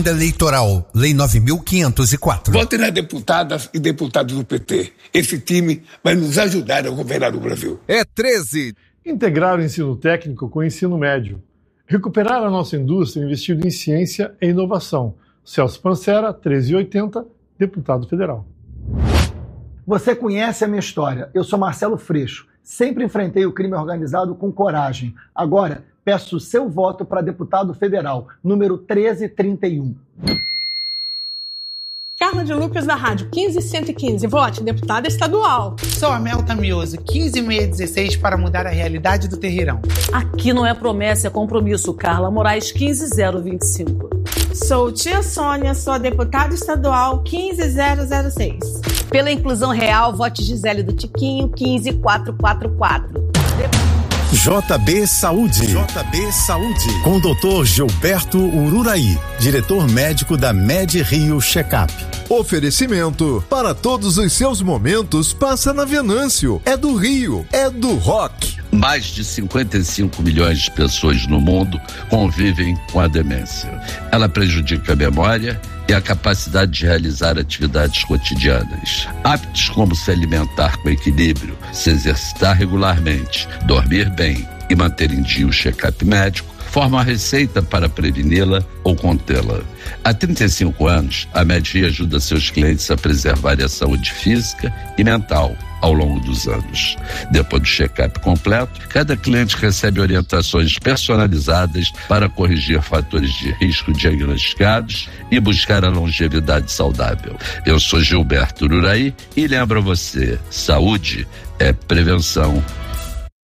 Eleitoral, Lei 9.504. Votem nas deputadas e deputados do PT. Esse time vai nos ajudar a governar o Brasil. É 13. Integrar o ensino técnico com o ensino médio. Recuperar a nossa indústria investindo em ciência e inovação. Celso Pancera, 1380, deputado federal. Você conhece a minha história. Eu sou Marcelo Freixo. Sempre enfrentei o crime organizado com coragem. Agora, peço o seu voto para deputado federal, número 1331. Carla de Lucas, da Rádio 15115. Vote, deputada estadual. Sou a Melta Mioso, 15616, para mudar a realidade do Terreirão. Aqui não é promessa, é compromisso. Carla Moraes, 15025. Sou tia Sônia, sou a deputada estadual 15006. Pela inclusão real, vote Gisele do Tiquinho, 15444. JB Saúde. JB Saúde. Com o Dr. Gilberto Ururaí, diretor médico da Med Rio Checkup. Oferecimento: para todos os seus momentos, passa na Venâncio. É do Rio, é do rock. Mais de 55 milhões de pessoas no mundo convivem com a demência. Ela prejudica a memória e a capacidade de realizar atividades cotidianas. Hábitos como se alimentar com equilíbrio, se exercitar regularmente, dormir bem e manter em dia o check-up médico formam a receita para preveni-la ou contê-la. Há 35 anos, a Med ajuda seus clientes a preservar a saúde física e mental ao longo dos anos. Depois do check-up completo, cada cliente recebe orientações personalizadas para corrigir fatores de risco diagnosticados e buscar a longevidade saudável. Eu sou Gilberto Ururaí e lembro a você, saúde é prevenção